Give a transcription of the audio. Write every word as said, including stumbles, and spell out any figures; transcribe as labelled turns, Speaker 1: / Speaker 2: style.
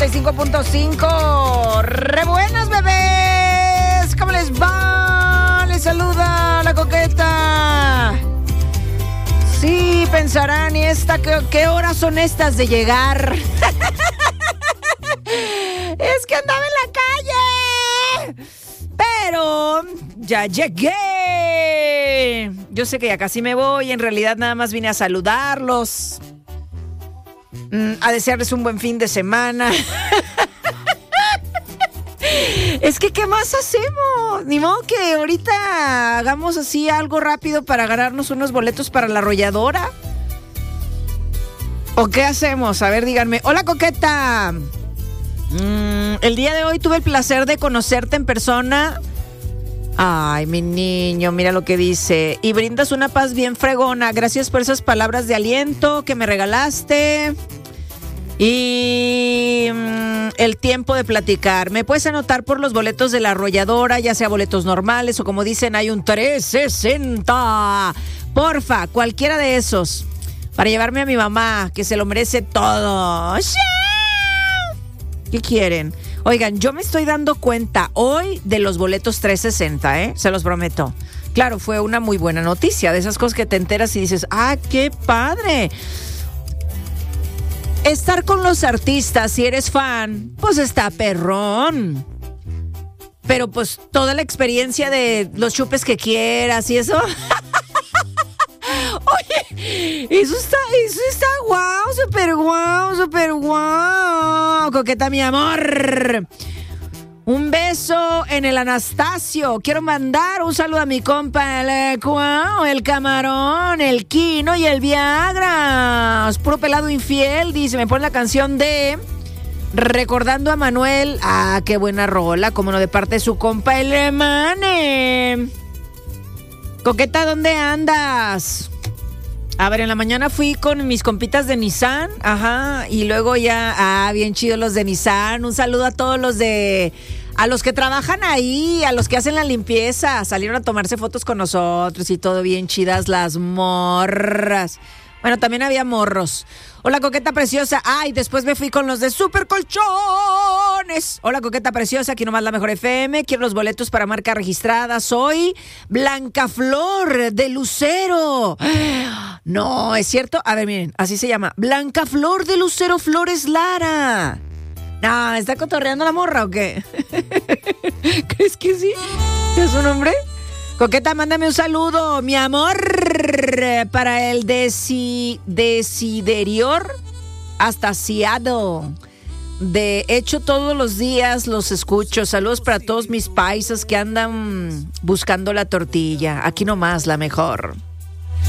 Speaker 1: y cinco punto cinco. ¡Re buenas, bebés! ¿Cómo les va? Les saluda la Coqueta. Sí, pensarán, ¿y esta qué, qué horas son estas de llegar? Es que andaba en la calle, pero ya llegué. Yo sé que ya casi me voy, en realidad nada más vine a saludarlos, a desearles un buen fin de semana. Es que, ¿qué más hacemos? Ni modo que ahorita hagamos así algo rápido para ganarnos unos boletos para la arrolladora. ¿O qué hacemos? A ver, díganme. Hola, Coqueta. Mm, el día de hoy tuve el placer de conocerte en persona. Ay, mi niño, mira lo que dice. Y brindas una paz bien fregona. Gracias por esas palabras de aliento que me regalaste. Y mmm, el tiempo de platicar. Me puedes anotar por los boletos de la arrolladora, ya sea boletos normales o como dicen, hay un trescientos sesenta. Porfa, cualquiera de esos. Para llevarme a mi mamá, que se lo merece todo. ¿Qué quieren? Oigan, yo me estoy dando cuenta hoy de los boletos trescientos sesenta, ¿eh? Se los prometo. Claro, fue una muy buena noticia. De esas cosas que te enteras y dices, ¡ah, qué padre! Estar con los artistas, si eres fan, pues está perrón. Pero pues toda la experiencia de los chupes que quieras y eso. Oye, eso está, eso está guau, súper guau, súper guau. Coqueta, mi amor. Un beso en el Anastasio. Quiero mandar un saludo a mi compa, el Cuau, el Camarón, el Quino y el Viagra. Es puro pelado infiel, dice. Me pone la canción de Recordando a Manuel. Ah, qué buena rola, como no, de parte de su compa, el Mane. Coqueta, ¿dónde andas? A ver, en la mañana fui con mis compitas de Nissan, ajá, y luego ya, ah, bien chido los de Nissan. Un saludo a todos los de, a los que trabajan ahí, a los que hacen la limpieza. Salieron a tomarse fotos con nosotros y todo bien chidas las morras. Bueno, también había morros. Hola, Coqueta preciosa. Ay, después me fui con los de Super Colchones. Hola, Coqueta preciosa, aquí nomás la mejor F M. Quiero los boletos para marca registrada. Soy Blanca Flor de Lucero. No, ¿es cierto? A ver, miren, así se llama. Blanca Flor de Lucero Flores Lara. No, ¿está cotorreando la morra o qué? ¿Crees que sí? ¿Es su nombre? Coqueta, mándame un saludo, mi amor, para el desi, Desiderior hasta Seattle. De hecho, todos los días los escucho. Saludos para todos mis paisas que andan buscando la tortilla. Aquí nomás, la mejor.